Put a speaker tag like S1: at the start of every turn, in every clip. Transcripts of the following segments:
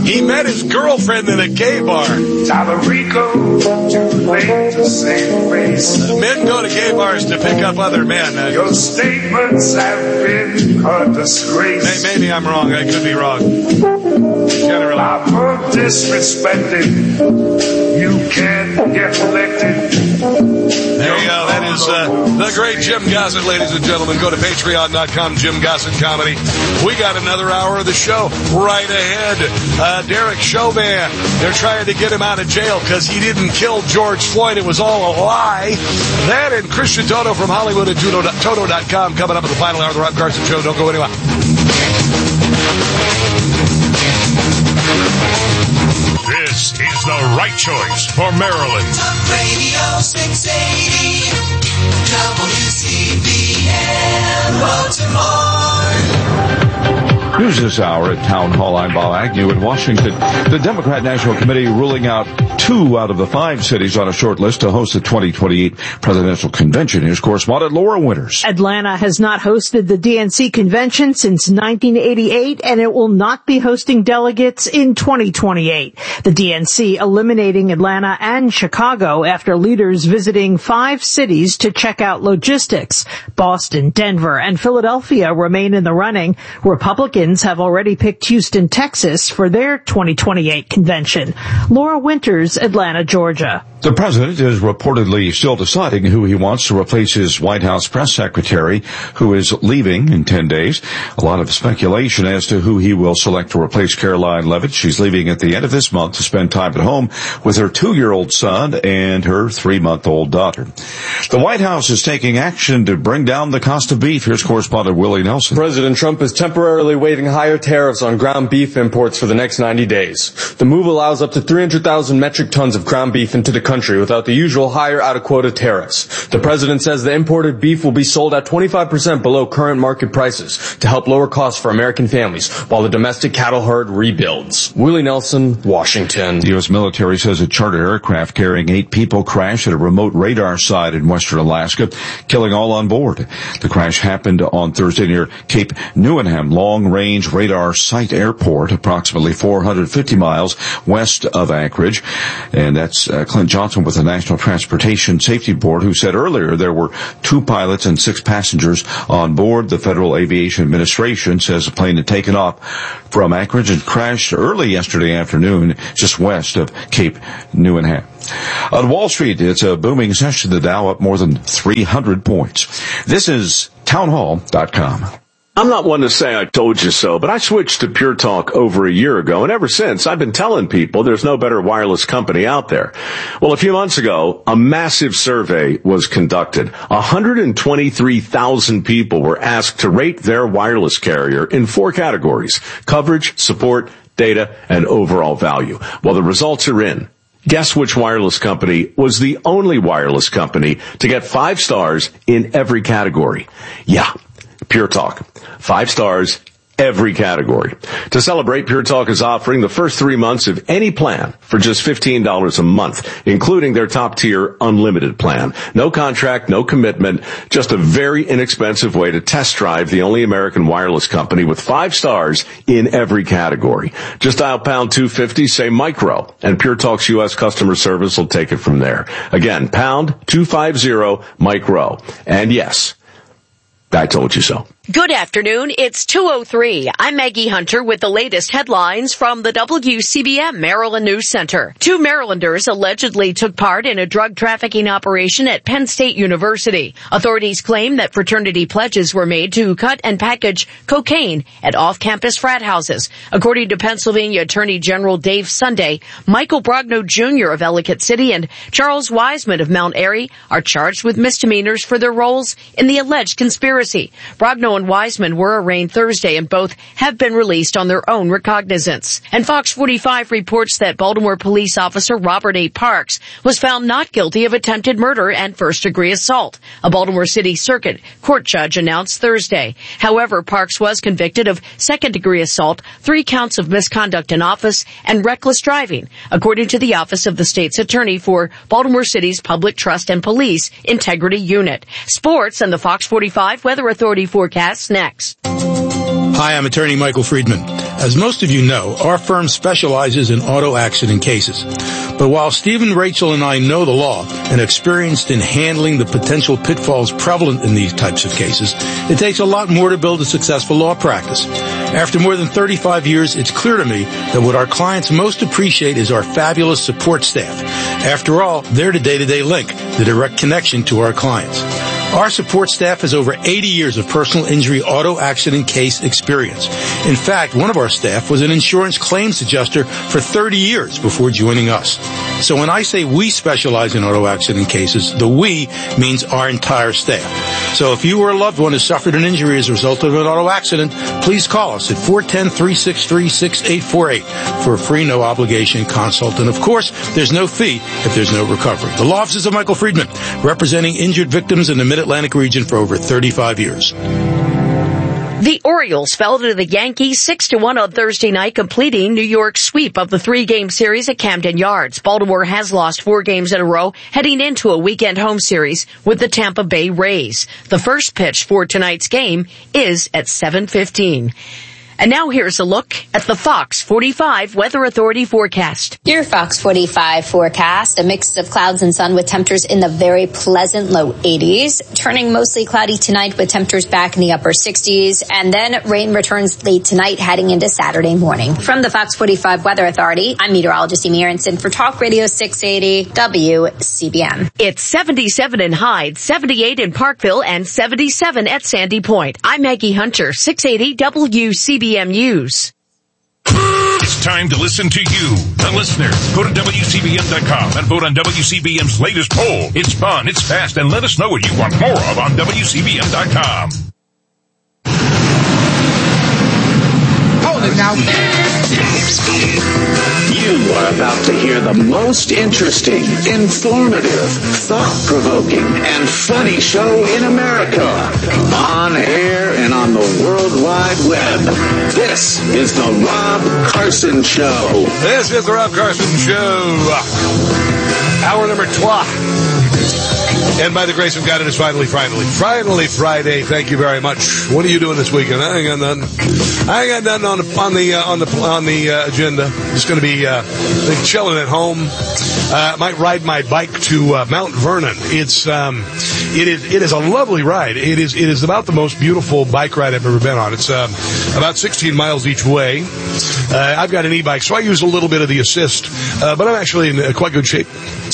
S1: He met his girlfriend in a gay bar.
S2: Tallarico, too late to save face.
S1: Men go to gay bars to pick up other men.
S2: Your statements have been a disgrace.
S1: Maybe I'm wrong. I could be wrong. Generally.
S2: I'm disrespected. You can't get elected.
S1: There you go. That is the great Jim Gossett, ladies and gentlemen. Go to patreon.com, Jim Gossett Comedy. We got another hour of the show right ahead. Derek Chauvin, they're trying to get him out of jail because he didn't kill George Floyd. It was all a lie. That and Christian Toto from Hollywood at Toto.com coming up at the final hour of the Rob Carson Show. Don't go anywhere.
S3: This is the right choice for Maryland.
S4: Talk Radio 680 WCBM Baltimore.
S5: News this hour at Town Hall. I'm Bob Agnew in Washington. The Democrat National Committee ruling out 2 out of the 5 cities on a short list to host the 2028 presidential convention. Here's correspondent Laura Winters.
S6: Atlanta has not hosted the DNC convention since 1988, and it will not be hosting delegates in 2028. The DNC eliminating Atlanta and Chicago after leaders visiting 5 cities to check out logistics. Boston, Denver, and Philadelphia remain in the running. Republicans have already picked Houston, Texas for their 2028 convention. Laura Winters, Atlanta, Georgia.
S5: The president is reportedly still deciding who he wants to replace his White House press secretary, who is leaving in 10 days. A lot of speculation as to who he will select to replace Caroline Leavitt. She's leaving at the end of this month to spend time at home with her 2-year-old son and her 3-month-old daughter. The White House is taking action to bring down the cost of beef. Here's correspondent Willie Nelson.
S7: President Trump is temporarily waiving higher tariffs on ground beef imports for the next 90 days. The move allows up to 300,000 metric tons of ground beef into the country without the usual higher out-of-quota tariffs. The president says the imported beef will be sold at 25% below current market prices to help lower costs for American families while the domestic cattle herd rebuilds. Willie Nelson, Washington.
S5: The U.S. military says a charter aircraft carrying 8 people crashed at a remote radar site in western Alaska, killing all on board. The crash happened on Thursday near Cape Newenham Long-Range Radar Site Airport, approximately 450 miles west of Anchorage. And that's Clint Johnson with the National Transportation Safety Board, who said earlier there were 2 pilots and 6 passengers on board. The Federal Aviation Administration says the plane had taken off from Anchorage and crashed early yesterday afternoon just west of Cape Newenham. On Wall Street, it's a booming session. The Dow up more than 300 points. This is townhall.com.
S8: I'm not one to say I told you so, but I switched to Pure Talk over a year ago, and ever since, I've been telling people there's no better wireless company out there. Well, a few months ago, a massive survey was conducted. 123,000 people were asked to rate their wireless carrier in 4 categories: coverage, support, data, and overall value. Well, the results are in. Guess which wireless company was the only wireless company to get 5 stars in every category? Yeah, Pure Talk. 5 stars, every category. To celebrate, Pure Talk is offering the first 3 months of any plan for just $15 a month, including their top-tier unlimited plan. No contract, no commitment, just a very inexpensive way to test drive the only American wireless company with 5 stars in every category. Just dial pound 250, say micro, and Pure Talk's U.S. customer service will take it from there. Again, pound 250 micro. And yes, I told you so.
S9: Good afternoon. It's 2:03. I'm Maggie Hunter with the latest headlines from the WCBM Maryland News Center. 2 Marylanders allegedly took part in a drug trafficking operation at Penn State University. Authorities claim that fraternity pledges were made to cut and package cocaine at off-campus frat houses. According to Pennsylvania Attorney General Dave Sunday, Michael Brogno Jr. of Ellicott City and Charles Wiseman of Mount Airy are charged with misdemeanors for their roles in the alleged conspiracy. Brogno and Wiseman were arraigned Thursday, and both have been released on their own recognizance. And Fox 45 reports that Baltimore police officer Robert A. Parks was found not guilty of attempted murder and first-degree assault, a Baltimore City Circuit Court judge announced Thursday. However, Parks was convicted of second-degree assault, 3 counts of misconduct in office, and reckless driving, according to the Office of the State's Attorney for Baltimore City's Public Trust and Police Integrity Unit. Sports and the Fox 45 Weather Authority forecast next.
S10: Hi, I'm attorney Michael Friedman. As most of you know, our firm specializes in auto accident cases. But while Stephen, Rachel, and I know the law and are experienced in handling the potential pitfalls prevalent in these types of cases, it takes a lot more to build a successful law practice. After more than 35 years, it's clear to me that what our clients most appreciate is our fabulous support staff. After all, they're the day-to-day link, the direct connection to our clients. Our support staff has over 80 years of personal injury auto accident case experience. In fact, one of our staff was an insurance claims adjuster for 30 years before joining us. So when I say we specialize in auto accident cases, the we means our entire staff. So if you or a loved one has suffered an injury as a result of an auto accident, please call us at 410-363-6848 for a free, no-obligation consult. And of course, there's no fee if there's no recovery. The law offices of Michael Friedman, representing injured victims in the Mid-Atlantic region for over 35 years.
S9: The Orioles fell to the Yankees 6-1 on Thursday night, completing New York's sweep of the 3-game series at Camden Yards. Baltimore has lost 4 games in a row, heading into a weekend home series with the Tampa Bay Rays. The first pitch for tonight's game is at 7:15. And now here's a look at the Fox 45 Weather Authority forecast.
S11: Your Fox 45 forecast, a mix of clouds and sun with temperatures in the very pleasant low 80s, turning mostly cloudy tonight with temperatures back in the upper 60s, and then rain returns late tonight heading into Saturday morning. From the Fox 45 Weather Authority, I'm meteorologist Amy Aronson for Talk Radio 680 WCBM.
S9: It's 77 in Hyde, 78 in Parkville, and 77 at Sandy Point. I'm Maggie Hunter, 680 WCBM News.
S3: It's time to listen to you, the listener. Go to WCBM.com and vote on WCBM's latest poll. It's fun, it's fast, and let us know what you want more of on WCBM.com.
S12: Hold it now.
S13: You are about to hear the most interesting, informative, thought-provoking, and funny show in America. On air and on the World Wide Web. This is the Rob Carson Show.
S1: This is the Rob Carson Show. Hour number 12. And by the grace of God, it is finally Friday. Thank you very much. What are you doing this weekend? I ain't got nothing on the agenda. Just going to be chilling at home. Might ride my bike to Mount Vernon. It is a lovely ride. It is about the most beautiful bike ride I've ever been on. It's about 16 miles each way. I've got an e-bike, so I use a little bit of the assist, but I'm actually in quite good shape.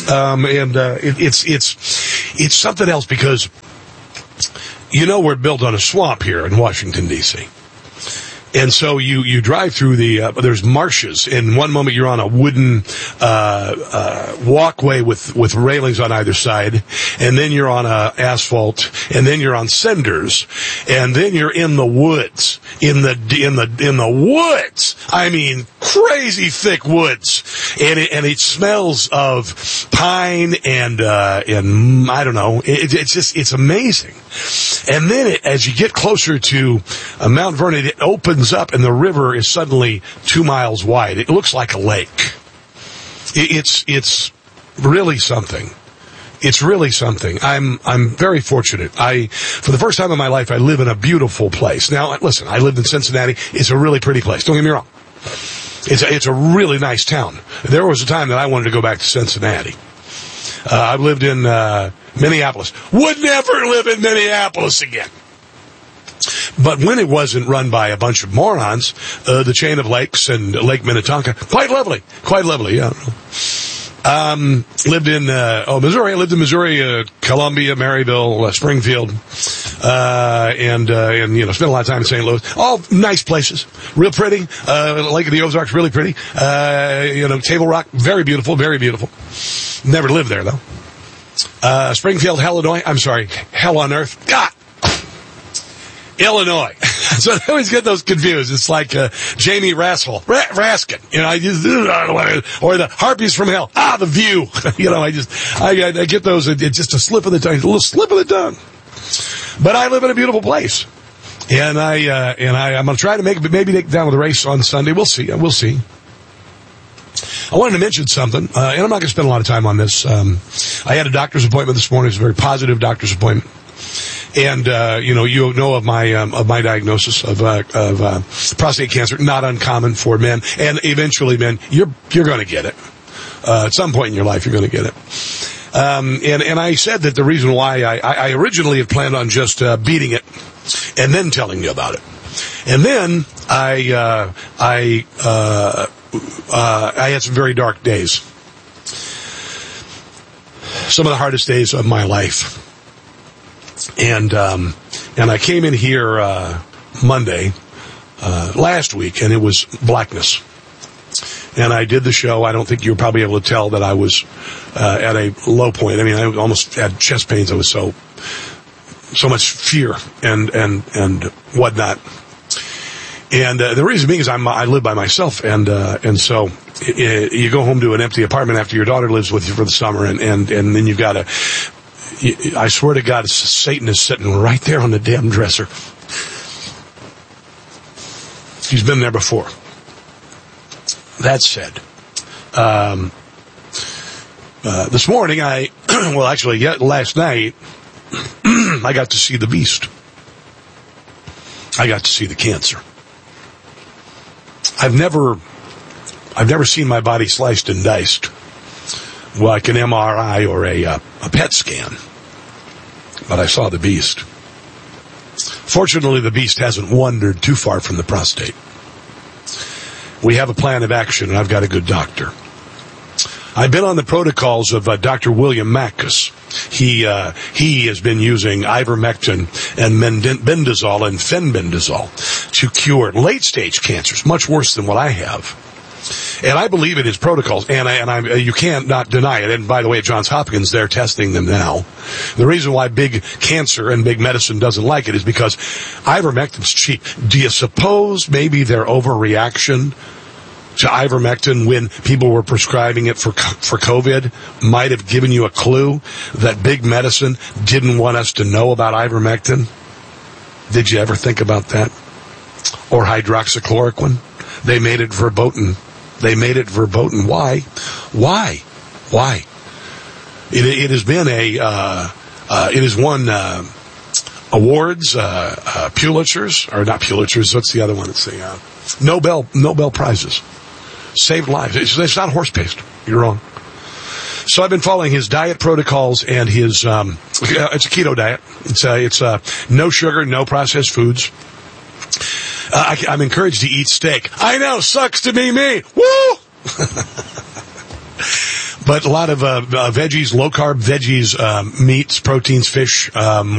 S1: It's something else because, we're built on a swamp here in Washington, D.C. And so you drive through there's marshes. In one moment you're on a wooden, walkway with railings on either side. And then you're on asphalt. And then you're on cinders. And then you're in the woods. In the woods. I mean, crazy thick woods. And it smells of pine and I don't know. It's amazing. And then as you get closer to Mount Vernon, it opens up and the river is suddenly 2 miles wide. It looks like a lake. It's really something. It's really something. I'm very fortunate. For the first time in my life, I live in a beautiful place. Now, listen, I lived in Cincinnati. It's a really pretty place. Don't get me wrong. It's a really nice town. There was a time that I wanted to go back to Cincinnati. I've lived in Minneapolis. Would never live in Minneapolis again. But when it wasn't run by a bunch of morons, the chain of lakes and Lake Minnetonka, quite lovely, yeah. Lived in Missouri. I lived in Missouri, Columbia, Maryville, Springfield, and spent a lot of time in St. Louis. All nice places, real pretty. Lake of the Ozarks, really pretty. Table Rock, very beautiful, very beautiful. Never lived there though. Springfield, Illinois. I'm sorry, hell on earth. God. Illinois. So I always get those confused. It's like Jamie Raskin. Or the Harpies from Hell. The View. I get those. It's just a slip of the tongue. A little slip of the tongue. But I live in a beautiful place. And I'm going to try to maybe make it down to the race on Sunday. We'll see. I wanted to mention something, and I'm not going to spend a lot of time on this. I had a doctor's appointment this morning. It was a very positive doctor's appointment. And, you know of my diagnosis of prostate cancer, not uncommon for men. And eventually, men, you're going to get it. At some point in your life, you're going to get it. And I said that the reason why I originally had planned on just beating it and then telling you about it. And then I had some very dark days. Some of the hardest days of my life. And I came in here Monday last week, and it was blackness. And I did the show. I don't think you were probably able to tell that I was at a low point. I mean, I almost had chest pains. I was so much fear and whatnot. And the reason being is I live by myself, and so you go home to an empty apartment after your daughter lives with you for the summer, and then you've got to. I swear to God, Satan is sitting right there on the damn dresser. He's been there before. That said, this morning last night, I got to see the beast. I got to see the cancer. I've never seen my body sliced and diced like an MRI or a PET scan, but I saw the beast. Fortunately, the beast hasn't wandered too far from the prostate. We have a plan of action, and I've got a good doctor. I've been on the protocols of Dr. William Mackus. He has been using ivermectin and bendazole and fenbendazole to cure late-stage cancers, much worse than what I have. And I believe in his protocols, and you can't not deny it. And by the way, at Johns Hopkins, they're testing them now. The reason why big cancer and big medicine doesn't like it is because ivermectin's cheap. Do you suppose maybe their overreaction to ivermectin when people were prescribing it for COVID might have given you a clue that big medicine didn't want us to know about ivermectin? Did you ever think about that? Or hydroxychloroquine? They made it verboten. Why? It has been it has won awards, Pulitzers, or not Pulitzers. What's the other one? It's the Nobel prizes. Saved lives. It's not horse paste. You're wrong. So I've been following his diet protocols and his. It's a keto diet. It's no sugar, no processed foods. I'm encouraged to eat steak. I know, sucks to be me. Woo! But a lot of veggies, low-carb veggies, meats, proteins, fish,